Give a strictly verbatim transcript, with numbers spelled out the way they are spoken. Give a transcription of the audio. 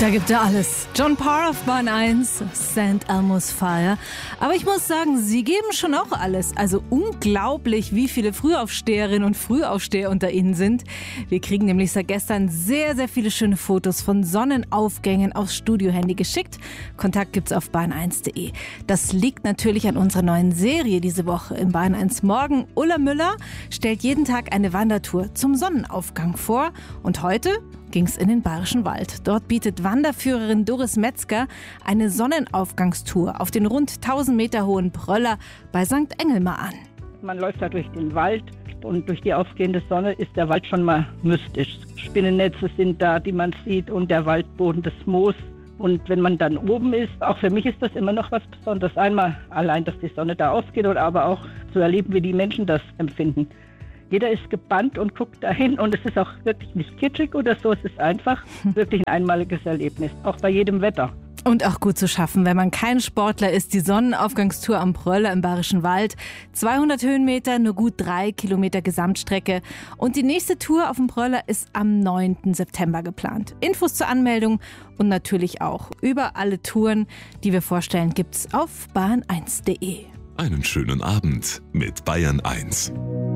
Da gibt er alles. John Parr auf Bahn eins, Saint Elmo's Fire. Aber ich muss sagen, sie geben schon auch alles. Also unglaublich, wie viele Frühaufsteherinnen und Frühaufsteher unter ihnen sind. Wir kriegen nämlich seit gestern sehr, sehr viele schöne Fotos von Sonnenaufgängen aufs Studiohandy geschickt. Kontakt gibt's auf bahn eins punkt de. Das liegt natürlich an unserer neuen Serie diese Woche im Bahn eins Morgen. Ulla Müller stellt jeden Tag eine Wandertour zum Sonnenaufgang vor. Und heute ging es in den Bayerischen Wald. Dort bietet Wanderführerin Doris Metzger eine Sonnenaufgangstour auf den rund tausend Meter hohen Bröller bei Sankt Engelmar an. Man läuft da durch den Wald und durch die aufgehende Sonne ist der Wald schon mal mystisch. Spinnennetze sind da, die man sieht, und der Waldboden, das Moos. Und wenn man dann oben ist, auch für mich ist das immer noch was Besonderes. Einmal allein, dass die Sonne da aufgeht, oder aber auch zu erleben, wie die Menschen das empfinden. Jeder ist gebannt und guckt dahin, und es ist auch wirklich nicht kitschig oder so, es ist einfach wirklich ein einmaliges Erlebnis, auch bei jedem Wetter. Und auch gut zu schaffen, wenn man kein Sportler ist. Die Sonnenaufgangstour am Bröller im Bayerischen Wald. zweihundert Höhenmeter, nur gut drei Kilometer Gesamtstrecke. Und die nächste Tour auf dem Bröller ist am neunten September geplant. Infos zur Anmeldung und natürlich auch über alle Touren, die wir vorstellen, gibt's auf bahn eins punkt de. Einen schönen Abend mit Bayern eins.